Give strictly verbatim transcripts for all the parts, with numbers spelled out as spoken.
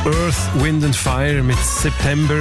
Earth, Wind and Fire mit September.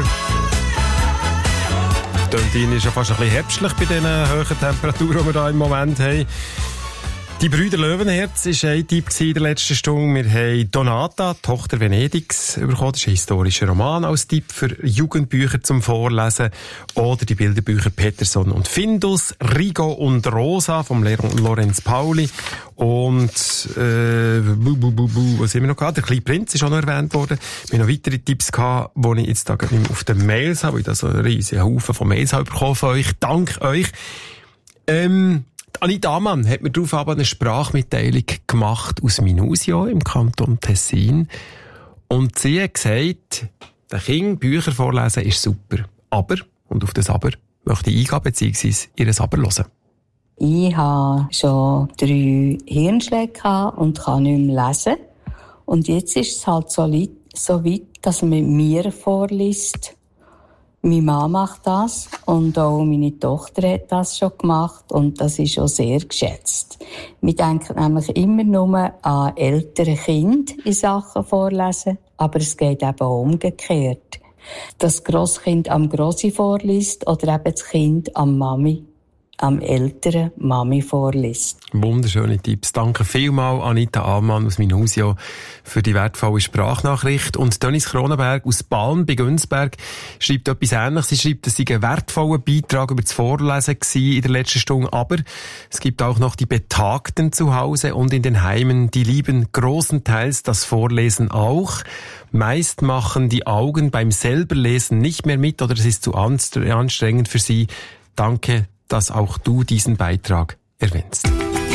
Tönt ist ja fast ein bisschen herbstlich bei den hohen Temperaturen, die wir hier im Moment haben. Die Brüder Löwenherz war ein Tipp in der letzten Stunde. Wir haben Donata, Tochter Venedigs, bekommen. Das ist ein historischer Roman als Tipp für Jugendbücher zum Vorlesen. Oder die Bilderbücher Peterson und Findus, Rigo und Rosa vom Lorenz Pauli. Und, äh, bu, bu, bu, bu, was haben wir noch gehabt? Der kleine Prinz ist auch noch erwähnt worden. Wir haben noch weitere Tipps gehabt, die ich jetzt da nicht mehr auf den Mails habe, weil ich da so einen riesigen Haufen von Mails habe bekommen von euch. Dank euch. Ähm, Anita Amann hat mir darauf aber eine Sprachmitteilung gemacht aus Minusio im Kanton Tessin. Und sie hat gesagt, den Kindern Bücher vorlesen ist super. Aber, und auf das Aber möchte ich eingehen, beziehungsweise ihr Aber hören. Ich hatte schon drei Hirnschläge und kann nicht mehr lesen. Und jetzt ist es halt so weit, dass man mir vorliest. Meine Mama macht das und auch meine Tochter hat das schon gemacht und das ist auch sehr geschätzt. Wir denken nämlich immer nur an ältere Kinder in Sachen Vorlesen, aber es geht eben auch umgekehrt. Dass das Grosskind am Grossi vorliest oder eben das Kind am Mami, am älteren Mami vorliest. Wunderschöne Tipps. Danke vielmals Anita Amann aus Minusio für die wertvolle Sprachnachricht. Und Dennis Kronenberg aus Balm bei Günzberg schreibt etwas Ähnliches. Sie schreibt, es sei ein wertvoller Beitrag über das Vorlesen gewesen in der letzten Stunde. Aber es gibt auch noch die Betagten zu Hause und in den Heimen. Die lieben großenteils das Vorlesen auch. Meist machen die Augen beim selberlesen nicht mehr mit oder es ist zu anstrengend für sie. Danke, dass auch du diesen Beitrag erwähnst.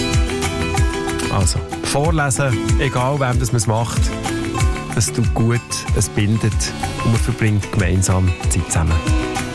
Also, vorlesen, egal wem das man es macht, es tut gut, es bindet und man verbringt gemeinsam Zeit zusammen.